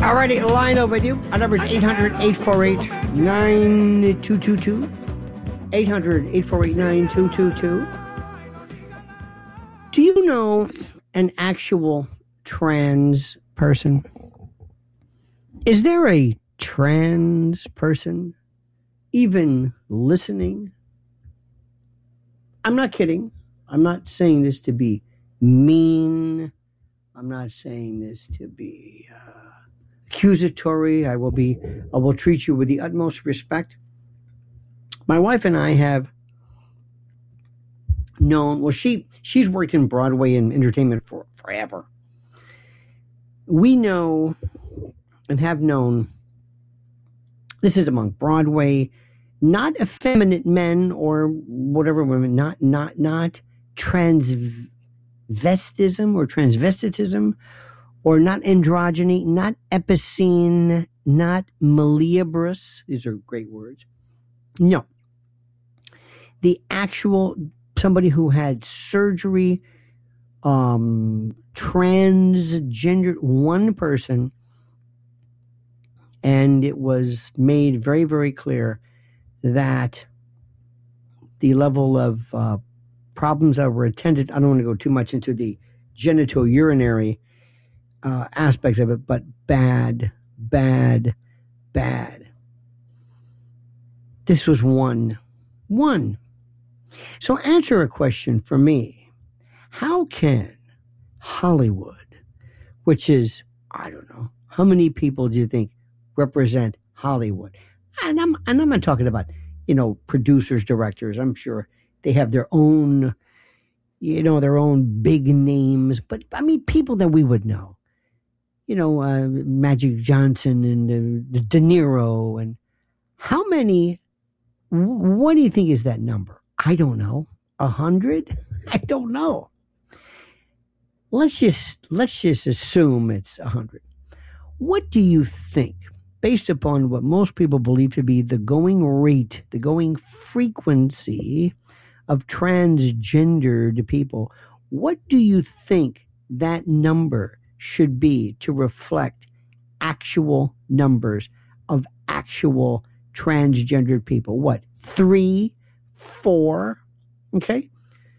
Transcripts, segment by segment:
All righty, line over with you. Our number is 800-848-9222. 800-848-9222. Do you know an actual trans person? Is there a trans person even listening? I'm not kidding. I'm not saying this to be mean. I'm not saying this to be accusatory. I will treat you with the utmost respect. My wife and I have known, well, she's worked in Broadway and entertainment for forever. We know and have known, this is among Broadway, not effeminate men or whatever women, not transvestism or transvestitism, or not androgyny, not epicene, not malleabrous. These are great words. No. The actual, somebody who had surgery, transgendered, one person, and it was made very, very clear that the level of problems that were attended, I don't want to go too much into the genitourinary aspects of it, but bad. This was one. So answer a question for me. How can Hollywood, which is, I don't know, how many people do you think represent Hollywood? And I'm not talking about, producers, directors. I'm sure they have their own, their own big names. But, I mean, people that we would know. Magic Johnson and De Niro. And how many, what do you think is that number? I don't know. 100? I don't know. Let's just assume it's 100. What do you think, based upon what most people believe to be the going rate, the going frequency of transgendered people, what do you think that number should be to reflect actual numbers of actual transgendered people? What, 3, 4? Okay.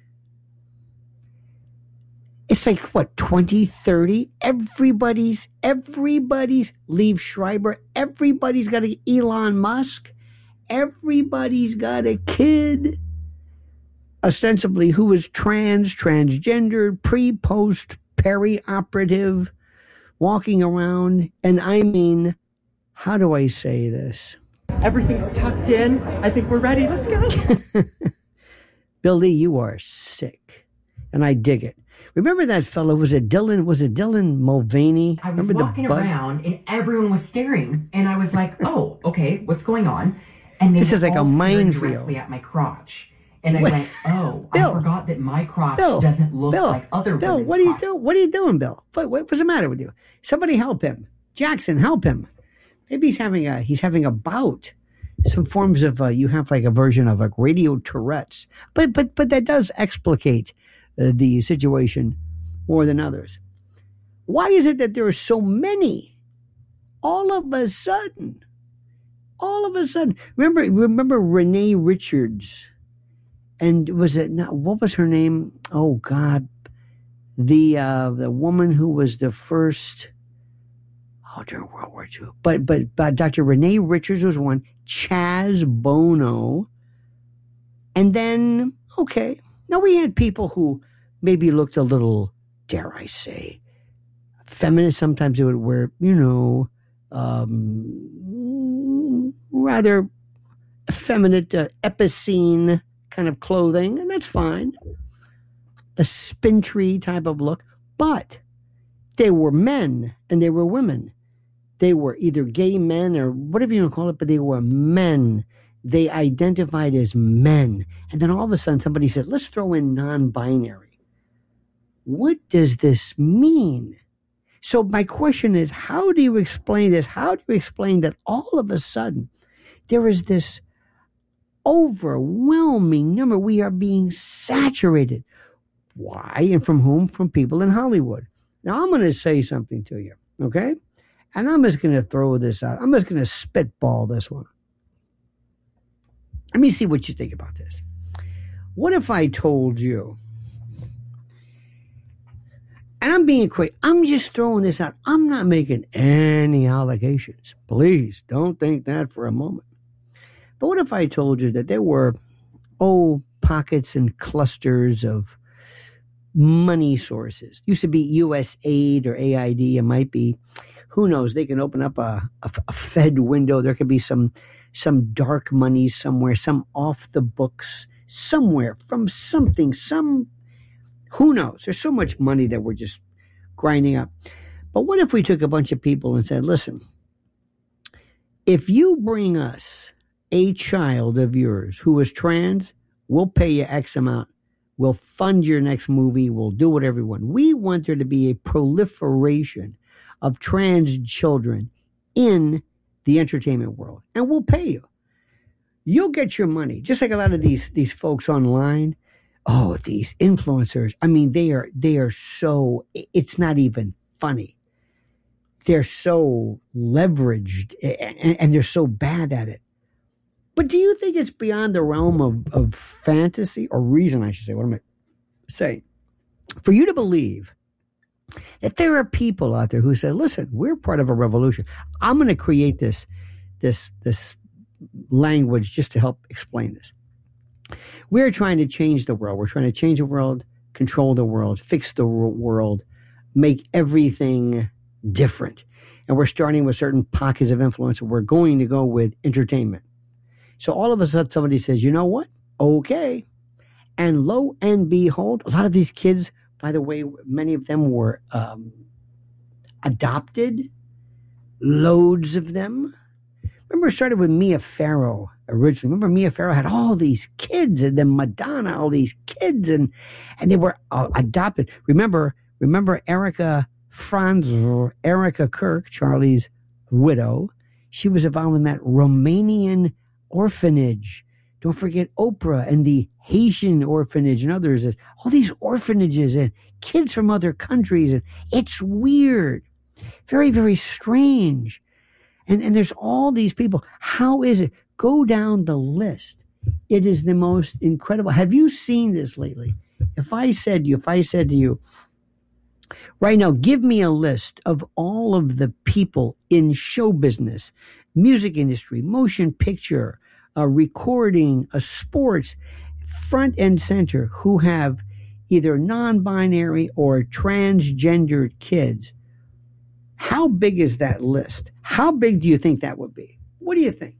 It's like, what, 20, 30? Everybody's, Liev Schreiber, everybody's got an Elon Musk, everybody's got a kid, ostensibly, who is transgendered, pre-post, perioperative, walking around, and I mean, how do I say this? Everything's tucked in. I think we're ready. Let's go. Bill Lee, you are sick, and I dig it. Remember that fellow? Was it Dylan Mulvaney? I was walking around and everyone was staring, and I was like, "Oh, okay, what's going on?" And this is like a minefield directly at my crotch, and I went, "Oh, Bill, I forgot that my crotch doesn't look like other women's." Bill, what are you doing? What are you doing, Bill? What's the matter with you? Somebody help him. Jackson, help him. Maybe he's having a bout. Some forms of you have like a version of like radio Tourette's, but that does explicate the situation more than others. Why is it that there are so many? All of a sudden. Remember Renee Richards, and what was her name? Oh God, the woman who was the first. During World War II. But Dr. Renee Richards was one, Chaz Bono, and then, okay, now we had people who maybe looked a little, dare I say, feminist. Sometimes they would wear, rather effeminate, epicene kind of clothing, and that's fine. A spintree type of look, but they were men and they were women. They were either gay men or whatever you want to call it, but they were men. They identified as men. And then all of a sudden somebody said, let's throw in non-binary. What does this mean? So my question is, how do you explain this? How do you explain that all of a sudden there is this overwhelming number? We are being saturated. Why and from whom? From people in Hollywood. Now I'm going to say something to you, okay? And I'm just going to throw this out. I'm just going to spitball this one. Let me see what you think about this. What if I told you, and I'm being quick, I'm just throwing this out. I'm not making any allegations. Please don't think that for a moment. But what if I told you that there were, pockets and clusters of money sources? Used to be USAID or AID. It might be, who knows, they can open up a Fed window. There could be some dark money somewhere, some off the books somewhere from something, who knows? There's so much money that we're just grinding up. But what if we took a bunch of people and said, listen, if you bring us a child of yours who is trans, we'll pay you X amount. We'll fund your next movie. We'll do whatever we want. We want there to be a proliferation of trans children in the entertainment world, and we'll pay you. You'll get your money, just like a lot of these folks online. Oh, these influencers. I mean, they are so, it's not even funny. They're so leveraged and they're so bad at it. But do you think it's beyond the realm of fantasy or reason, I should say? What am I saying? For you to believe that there are people out there who say, listen, we're part of a revolution. I'm going to create this language just to help explain this. We're trying to change the world. We're trying to change the world, control the world, fix the world, make everything different. And we're starting with certain pockets of influence. And we're going to go with entertainment. So all of a sudden somebody says, you know what? Okay. And lo and behold, a lot of these kids, by the way, many of them were adopted. Loads of them. Remember, it started with Mia Farrow originally. Remember, Mia Farrow had all these kids, and then Madonna, all these kids, and they were adopted. Remember Erica Kirk, Charlie's widow. She was involved in that Romanian orphanage. Don't forget Oprah and the Haitian orphanage and others. All these orphanages and kids from other countries. And it's weird. Very, very strange. And there's all these people. How is it? Go down the list. It is the most incredible. Have you seen this lately? If I said to you, right now, give me a list of all of the people in show business, music industry, motion picture, recording, sports, front and center, who have either non-binary or transgendered kids. How big is that list? How big do you think that would be? What do you think?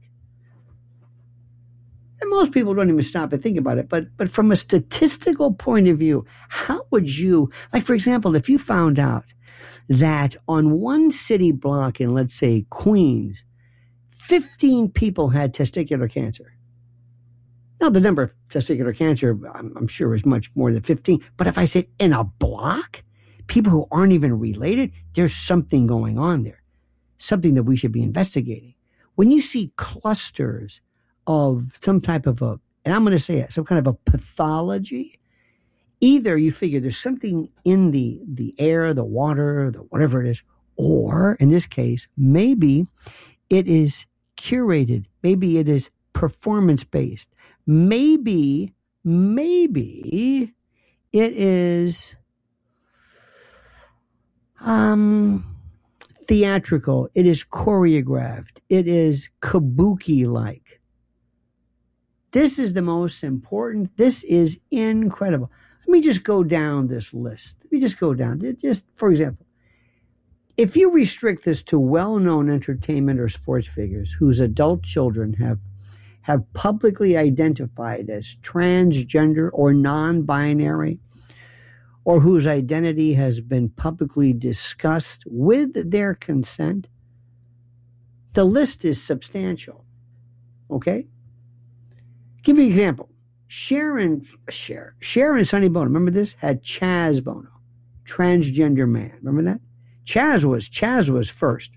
And most people don't even stop and think about it. But from a statistical point of view, how would you, like, for example, if you found out that on one city block in, let's say, Queens, 15 people had testicular cancer. Now, the number of testicular cancer, I'm sure, is much more than 15. But if I said in a block, people who aren't even related, there's something going on there, something that we should be investigating. When you see clusters of some type of and I'm going to say it, some kind of a pathology, either you figure there's something in the air, the water, the whatever it is, or in this case, maybe it is curated. Maybe it is performance-based. Maybe it is theatrical. It is choreographed. It is kabuki-like. This is the most important. This is incredible. Let me just go down this list. Just for example, if you restrict this to well-known entertainment or sports figures whose adult children have publicly identified as transgender or non-binary, or whose identity has been publicly discussed with their consent, the list is substantial. Okay? Give you an example. Sharon Sonny Bono, remember this? Had Chaz Bono, transgender man. Remember that? Chaz was first.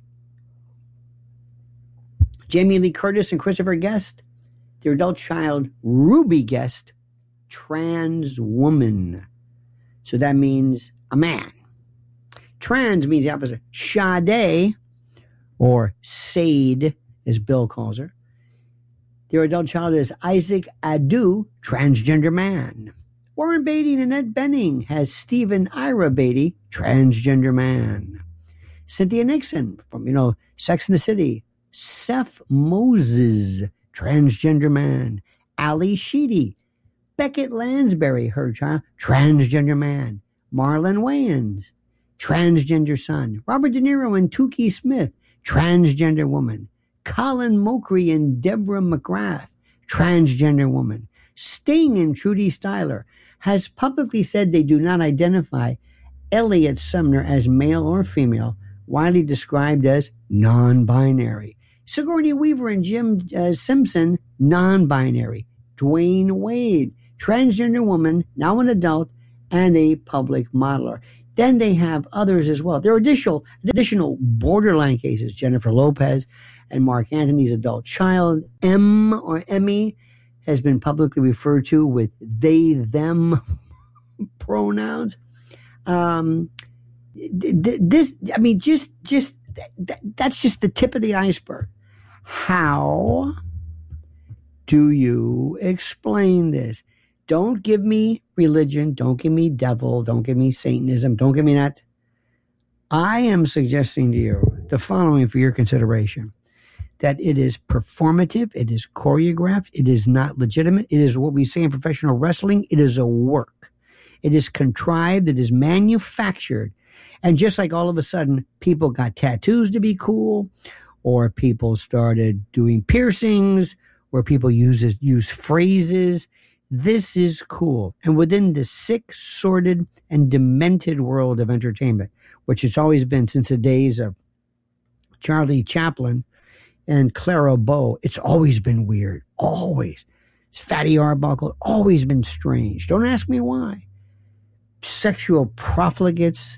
Jamie Lee Curtis and Christopher Guest, their adult child, Ruby Guest, trans woman. So that means a man. Trans means the opposite. Sade, or Sade, as Bill calls her. Their adult child is Isaac Adu, transgender man. Warren Beatty and Annette Bening has Stephen Ira Beatty, transgender man. Cynthia Nixon from, Sex and the City. Seth Moses, transgender man. Ali Sheedy. Beckett Lansbury, her child, transgender man. Marlon Wayans, transgender son. Robert De Niro and Tukey Smith, transgender woman. Colin Mokry and Deborah McGrath, transgender woman. Sting and Trudy Styler has publicly said they do not identify Elliot Sumner as male or female, widely described as non-binary. Sigourney Weaver and Jim Simpson, non-binary. Dwayne Wade, transgender woman, now an adult, and a public modeler. Then they have others as well. There are additional borderline cases. Jennifer Lopez and Mark Anthony's adult child, M or Emmy, has been publicly referred to with they, them pronouns. That's just the tip of the iceberg. How do you explain this? Don't give me religion. Don't give me devil. Don't give me Satanism. Don't give me that. I am suggesting to you the following for your consideration. That it is performative, it is choreographed, it is not legitimate, it is what we say in professional wrestling, it is a work. It is contrived, it is manufactured. And just like all of a sudden people got tattoos to be cool, or people started doing piercings, or people use phrases, this is cool. And within the sick, sordid, and demented world of entertainment, which it's always been since the days of Charlie Chaplin and Clara Bow, it's always been weird. Always. Fatty Arbuckle, always been strange. Don't ask me why. Sexual profligates,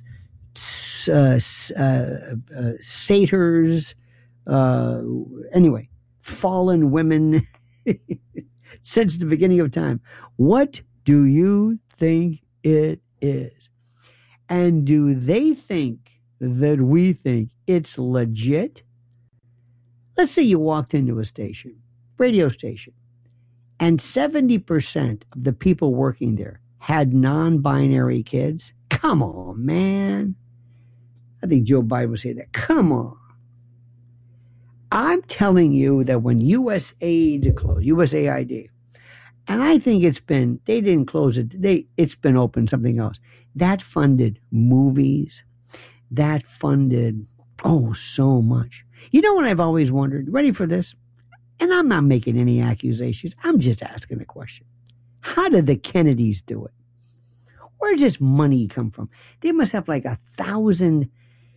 satyrs, anyway, fallen women since the beginning of time. What do you think it is? And do they think that we think it's legit? Let's say you walked into a station, radio station, and 70% of the people working there had non-binary kids. Come on, man. I think Joe Biden would say that. Come on. I'm telling you that when USAID closed, USAID, and I think they didn't close it, it's been open, something else. That funded movies. That funded, so much. You know what I've always wondered? Ready for this? And I'm not making any accusations. I'm just asking a question. How did the Kennedys do it? Where does this money come from? They must have like 1,000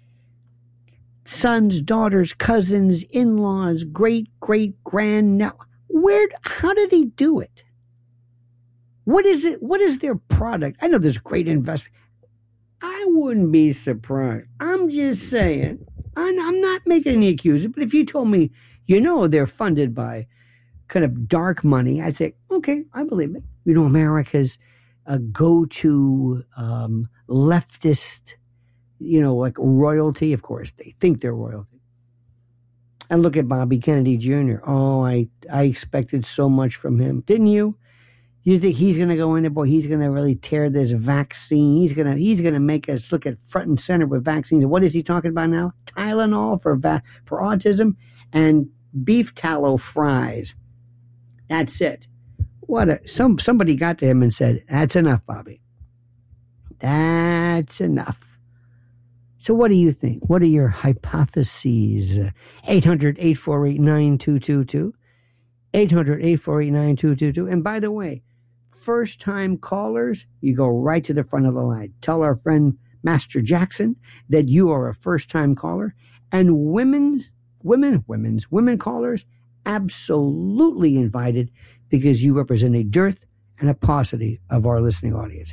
sons, daughters, cousins, in-laws, great-great-grand. Now, how do they do it? What is it? What is their product? I know there's great investment. I wouldn't be surprised. I'm just saying. I'm not making any accusations, but if you told me, they're funded by kind of dark money, I'd say, okay, I believe it. America's a go-to leftist, like royalty. Of course, they think they're royalty. And look at Bobby Kennedy Jr. Oh, I expected so much from him. Didn't you? You think he's going to go in there, boy, he's going to really tear this vaccine. He's going to make us look at front and center with vaccines. What is he talking about now? Tylenol for autism and beef tallow fries. That's it. Somebody got to him and said, that's enough, Bobby. That's enough. So what do you think? What are your hypotheses? 800-848-9222. 800-848-9222. And by the way, first-time callers, you go right to the front of the line. Tell our friend Master Jackson that you are a first-time caller. And women callers, absolutely invited because you represent a dearth and a paucity of our listening audience.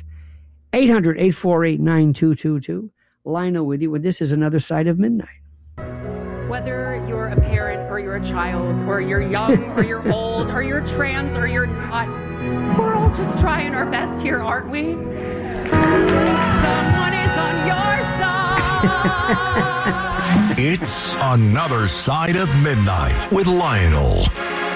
800-848-9222. Lionel with you, and this is Another Side of Midnight. Whether you're a parent or you're a child or you're young or you're old or you're trans or you're not, we're all just trying our best here, aren't we? Someone is on your side. It's Another Side of Midnight with Lionel.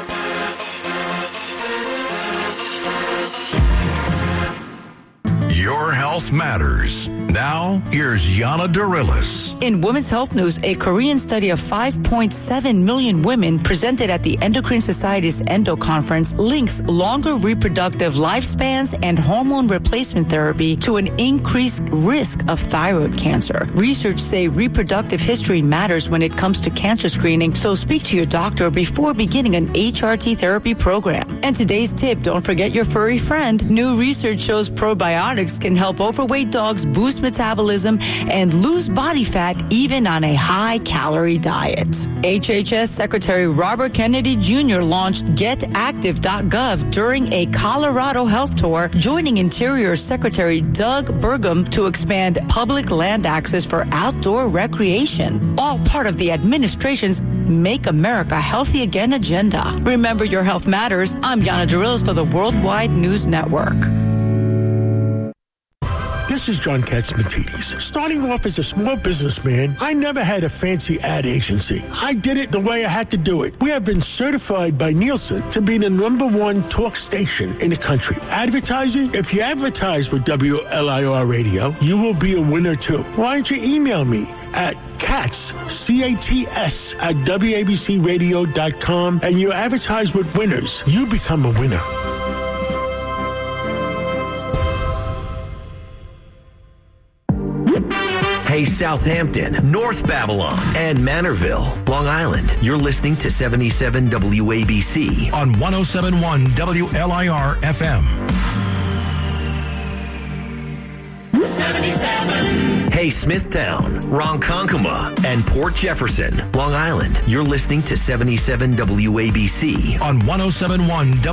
Your health matters. Now, here's Yana Darilis. In Women's Health News, a Korean study of 5.7 million women presented at the Endocrine Society's Endo Conference links longer reproductive lifespans and hormone replacement therapy to an increased risk of thyroid cancer. Research say reproductive history matters when it comes to cancer screening, so speak to your doctor before beginning an HRT therapy program. And today's tip, don't forget your furry friend. New research shows probiotics can help overweight dogs boost metabolism and lose body fat even on a high-calorie diet. HHS Secretary Robert Kennedy Jr. launched GetActive.gov during a Colorado health tour, joining Interior Secretary Doug Burgum to expand public land access for outdoor recreation, all part of the administration's Make America Healthy Again agenda. Remember, your health matters. I'm Yana Darilis for the Worldwide News Network. This is John Katzmatidis. Starting off as a small businessman, I never had a fancy ad agency. I did it the way I had to do it. We have been certified by Nielsen to be the #1 talk station in the country. Advertising? If you advertise with WLIR Radio, you will be a winner too. Why don't you email me at Katz, C-A-T-S, at WABCRadio.com, and you advertise with winners. You become a winner. Hey, Southampton, North Babylon, and Manorville, Long Island. You're listening to 77 WABC on 107.1 WLIR FM. 77. Hey, Smithtown, Ronkonkoma, and Port Jefferson, Long Island. You're listening to 77 WABC on 107.1